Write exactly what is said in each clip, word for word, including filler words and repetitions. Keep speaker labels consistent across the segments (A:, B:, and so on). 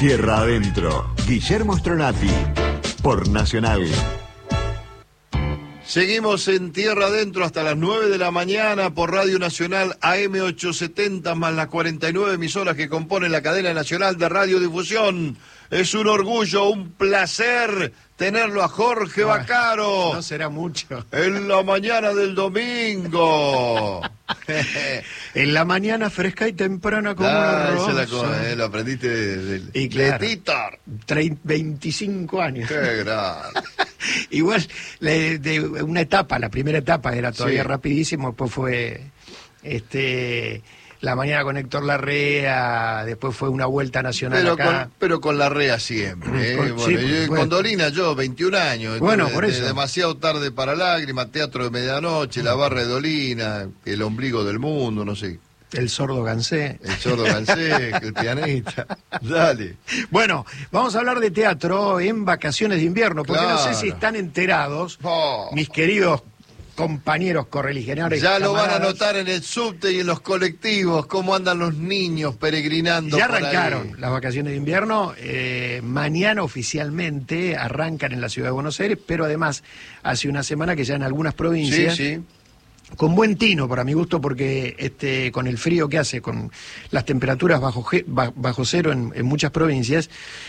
A: Tierra Adentro, Guillermo Stronati, por Nacional.
B: Seguimos en Tierra Adentro hasta las nueve de la mañana por Radio Nacional A M ochocientos setenta más las cuarenta y nueve emisoras que componen la cadena nacional de radiodifusión. Es un orgullo, un placer tenerlo a Jorge Vaccaro.
C: No será mucho.
B: En la mañana del domingo.
C: En la mañana fresca y temprana como
B: Ah,
C: una
B: esa
C: rosa.
B: es la cosa, eh, lo aprendiste de, de,
C: Y claro,
B: de Titor.
C: veinticinco años.
B: Qué grande.
C: Igual, le- de una etapa, la primera etapa era todavía
B: Sí.
C: rapidísimo, después fue este la mañana con Héctor Larrea, después fue una vuelta nacional
B: Pero
C: acá.
B: con, pero con la rea siempre. ¿eh?
C: Con-
B: Bueno,
C: sí, por
B: yo-
C: supuesto.
B: con Dorina yo, veintiún años.
C: Bueno,
B: de-
C: por
B: de-
C: eso.
B: Demasiado tarde para lágrimas, Teatro de Medianoche, La Barra de Dolina, El Ombligo del Mundo, no sé.
C: El sordo Gansé.
B: El Sordo Gansé, el pianista. Dale.
C: Bueno, vamos a hablar de teatro en vacaciones de invierno, porque no sé
B: Claro.
C: si están enterados,
B: Oh.
C: mis queridos compañeros correligionarios.
B: Ya lo van a
C: camaradas.
B: notar en el subte y en los colectivos, cómo andan los niños peregrinando.
C: Ya
B: por ahí.
C: arrancaron las vacaciones de invierno, eh, mañana oficialmente arrancan en la ciudad de Buenos Aires, pero además hace una semana que ya en algunas
B: Sí,
C: provincias,
B: sí.
C: con buen tino para mi gusto, porque este con el frío que hace, con las temperaturas bajo, ge- ba- bajo cero en, en muchas provincias,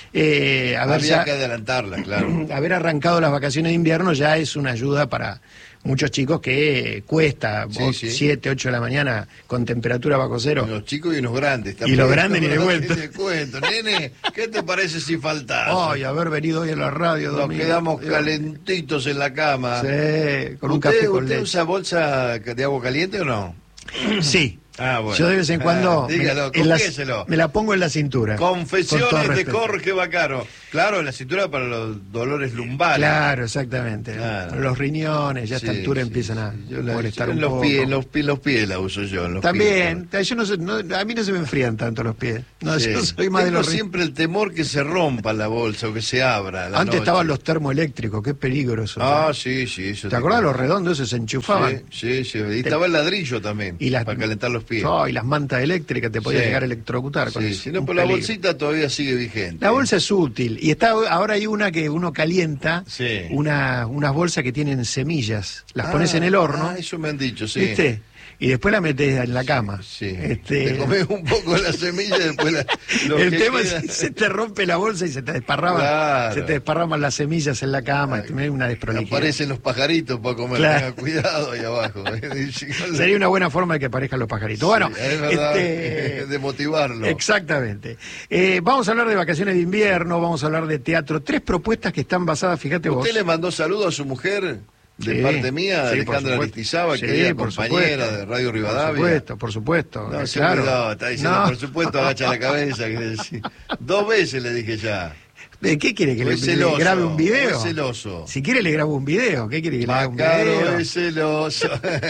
C: eh, haber,
B: Había
C: ya-
B: que adelantarla, claro.
C: haber arrancado las vacaciones de invierno ya es una ayuda para muchos chicos que eh, cuesta
B: Sí,
C: vos,
B: sí.
C: siete, ocho de la mañana con temperatura bajo cero.
B: Unos chicos y unos grandes
C: Y
B: también.
C: los grandes ni de vuelta.
B: Ni de cuento. Nene, ¿qué te parece si faltás?
C: Ay, haber venido hoy a la radio.
B: Nos
C: Domingo.
B: quedamos
C: Dios.
B: calentitos en la cama.
C: Sí, con un
B: ¿Usted,
C: café con
B: ¿Usted
C: leche.
B: usa bolsa de agua caliente o no?
C: Sí.
B: Ah, bueno.
C: Yo de vez en cuando
B: Ah, dígalo,
C: me, en la-
B: confiéselo.
C: me la pongo en la cintura. Con todo
B: Confesiones de
C: respeto.
B: Jorge Vaccaro. Claro, en la cintura para los dolores lumbares.
C: Claro, exactamente.
B: Claro.
C: Los riñones ya a esta
B: Sí,
C: altura
B: sí,
C: empiezan a
B: sí. Yo la-
C: molestar
B: en
C: un
B: los
C: poco.
B: Pies, en los, pies, los pies la uso yo. En los
C: También,
B: pies.
C: yo no, sé, no- a mí no se me enfrían tanto los pies. No,
B: Sí.
C: yo soy más de
B: Tengo
C: los ri-
B: siempre el temor que se rompa la bolsa o que se abra. a la
C: Antes
B: noche.
C: estaban los termoeléctricos, qué peligro eso.
B: Ah, sí, sí. Eso
C: ¿Te acordás los redondos esos se enchufaban?
B: Sí, sí, sí. Y estaba el ladrillo también,
C: Y las,
B: para calentar los pies.
C: Oh, y las mantas eléctricas te podías
B: Sí.
C: llegar a electrocutar con
B: Sí,
C: eso.
B: si no,
C: Un
B: por la
C: peligro.
B: bolsita todavía sigue vigente.
C: La bolsa es útil. Y está ahora hay una que uno calienta,
B: Sí.
C: una, unas bolsas que tienen semillas. Las
B: Ah,
C: pones en el horno,
B: Ah, eso me han dicho, sí.
C: ¿viste? Y después la metes en la cama.
B: Sí.
C: Este,
B: Te comes un poco la semilla y después la, lo
C: el
B: que
C: tema
B: queda-
C: es que se te rompe la bolsa y se te desparraman,
B: Claro.
C: se te desparraman las semillas en la cama. y te me da una desprolijidad.
B: Aparecen los pajaritos para comer.
C: Claro.
B: Tenga cuidado ahí abajo.
C: Sería una buena forma de que aparezcan los pajaritos. Bueno,
B: Sí, es verdad,
C: este,
B: de motivarlo.
C: exactamente. Eh, vamos a hablar de vacaciones de invierno, vamos a hablar de teatro. Tres propuestas que están basadas, fíjate vos.
B: ¿Usted le mandó saludos a su mujer? De
C: Sí,
B: parte mía,
C: sí, por
B: Alejandra
C: supuesto.
B: Aristizábal,
C: Sí,
B: querida
C: por
B: compañera
C: supuesto.
B: de Radio
C: Por
B: Rivadavia.
C: supuesto, por supuesto.
B: No,
C: eh,
B: se
C: claro.
B: cuidó, está diciendo,
C: No.
B: por supuesto, agacha la cabeza. que decir. Dos veces le dije ya.
C: ¿De ¿Qué quiere que
B: Muy
C: le, le
B: celoso,
C: grabe un video?
B: muy celoso.
C: Si quiere le grabo un video. ¿Qué quiere que le haga un
B: Vaccaro
C: video?
B: es celoso.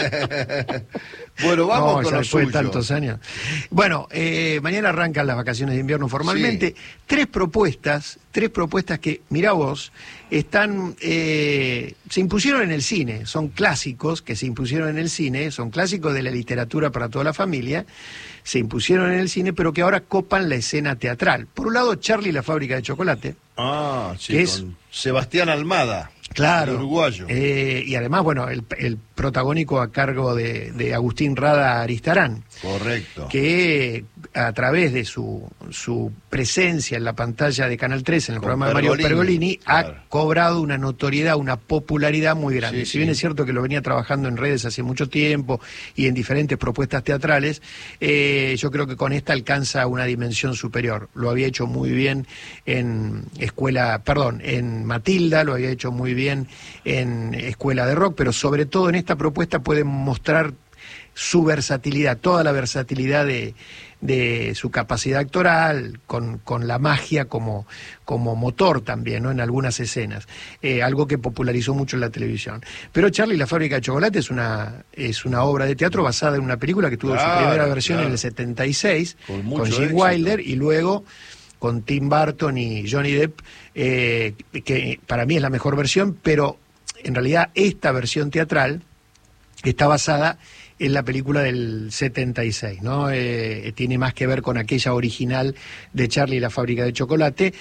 B: Bueno, vamos
C: No,
B: con
C: ya
B: lo
C: después
B: suyo.
C: de tantos años. Bueno, eh, mañana arrancan las vacaciones de invierno formalmente. Tres propuestas, tres propuestas que, mirá vos, están, eh, se impusieron en el cine. Son clásicos que se impusieron en el cine, son clásicos de la literatura para toda la familia. Se impusieron en el cine, pero que ahora copan la escena teatral. Por un lado, Charlie y la fábrica de chocolate.
B: Ah, sí,
C: que es-
B: con Sebastián Almada.
C: Claro.
B: El uruguayo.
C: Eh, y además, bueno, el, el protagónico a cargo de, de Agustín Rada Aristarán,
B: Correcto.
C: que a través de su, su presencia en la pantalla de Canal tres, en el
B: Con
C: programa de Mario
B: Pergolini,
C: Pergolini,
B: claro.
C: ha cobrado una notoriedad, una popularidad muy grande.
B: Sí,
C: si
B: sí.
C: bien es cierto que lo venía trabajando en redes hace mucho tiempo y en diferentes propuestas teatrales, eh, yo creo que con esta alcanza una dimensión superior. Lo había hecho muy bien en Escuela, perdón, en Matilda, lo había hecho muy bien en Escuela de Rock, pero sobre todo en esta propuesta puede mostrar su versatilidad, toda la versatilidad de, de su capacidad actoral, con, con la magia como, como motor también, ¿no? En algunas escenas, eh, algo que popularizó mucho en la televisión. Pero Charlie y la fábrica de chocolate es una, es una obra de teatro basada en una película que tuvo
B: Claro,
C: su primera versión
B: claro.
C: en el setenta y seis,
B: Con
C: con,
B: mucho
C: Gene
B: éxito.
C: Wilder, y luego con Tim Burton y Johnny Depp, eh, que para mí es la mejor versión, pero en realidad esta versión teatral está basada es la película del setenta y seis, ¿no? Eh, tiene más que ver con aquella original de Charlie y la fábrica de chocolate,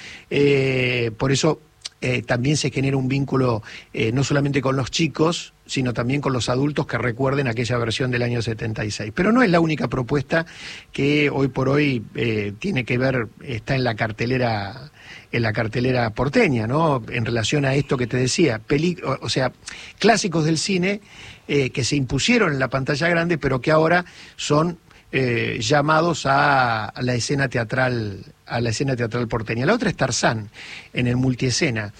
C: eh, por eso eh, también se genera un vínculo eh, no solamente con los chicos, sino también con los adultos que recuerden aquella versión del año setenta y seis. Pero no es la única propuesta que hoy por hoy eh, tiene que ver, está en la cartelera en la cartelera porteña, ¿no? En relación a esto que te decía, peli, o, o sea, clásicos del cine eh, que se impusieron en la pantalla grande, pero que ahora son eh, llamados a, a la escena teatral a la escena teatral porteña. La otra es Tarzán, en el multiescena.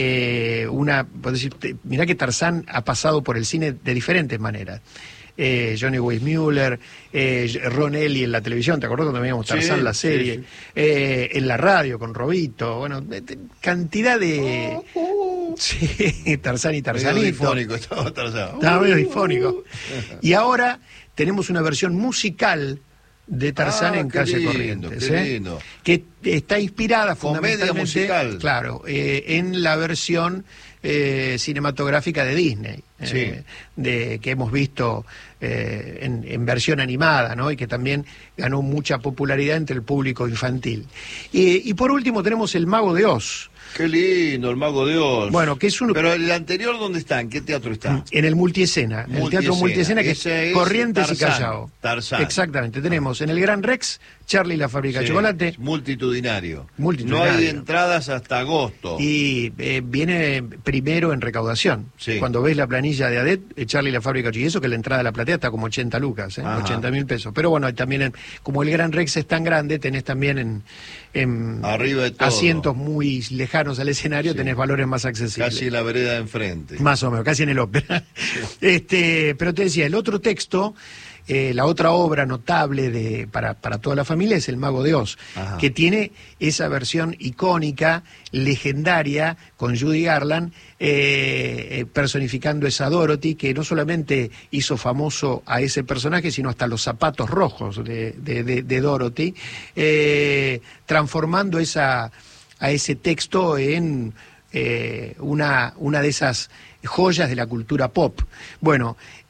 C: Eh, una, puedo decir, mirá que Tarzán ha pasado por el cine de diferentes maneras. Eh, Johnny Weissmuller, eh, Ron Ellie en la televisión, ¿te acuerdas cuando veíamos Tarzán, sí, la serie? Sí, sí. Eh, en la radio con Robito, bueno, de, de, cantidad de... Uh, uh. Sí, Tarzán y Tarzanito.
B: Medio difónico estaba Tarzán.
C: Estaba medio difónico. Y ahora tenemos una versión musical de Tarzán ah, en Calle lindo, Corrientes,
B: qué lindo.
C: ¿eh? Que está inspirada
B: comedia
C: fundamentalmente,
B: musical,
C: claro, eh, en la versión eh, cinematográfica de Disney,
B: sí.
C: eh, de que hemos visto eh, en, en versión animada, ¿no? Y que también ganó mucha popularidad entre el público infantil. Y, y por último tenemos El Mago de Oz.
B: Qué lindo, El Mago de Oz.
C: Bueno, que es un...
B: Pero el anterior, ¿dónde está? ¿En qué teatro está?
C: En el multiescena,
B: multiescena.
C: el teatro multiescena, que
B: Ese
C: es Corrientes
B: Tarzán,
C: y Callao.
B: Tarzán.
C: Exactamente, tenemos en el Gran Rex, Charlie y la fábrica
B: sí,
C: de chocolate.
B: Multitudinario.
C: multitudinario.
B: No hay entradas hasta agosto.
C: Y eh, viene primero en recaudación.
B: Sí.
C: Cuando ves la planilla de Adet, eh, Charlie y la fábrica de chocolate, y eso que la entrada a la platea está como ochenta lucas, ¿eh? ochenta mil pesos. Pero bueno, también en, como el Gran Rex es tan grande, tenés también en, en
B: arriba de todo,
C: asientos muy lejanos al escenario, sí, tenés valores más accesibles.
B: Casi la vereda de enfrente.
C: Más o menos, casi en el ópera. Sí. Este, pero te decía, el otro texto, eh, la otra obra notable de, para, para toda la familia es El Mago de Oz, ajá, que tiene esa versión icónica, legendaria, con Judy Garland, eh, eh, personificando esa Dorothy, que no solamente hizo famoso a ese personaje, sino hasta los zapatos rojos de, de, de, de Dorothy, eh, transformando esa, a ese texto en eh, una, una de esas joyas de la cultura pop. Bueno,